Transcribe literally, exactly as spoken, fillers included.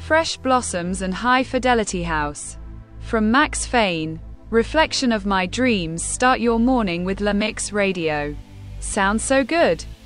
Fresh blossoms and high fidelity house. From Max Fane. Reflection of my dreams. Start your morning with La Mix Radio. Sounds so good.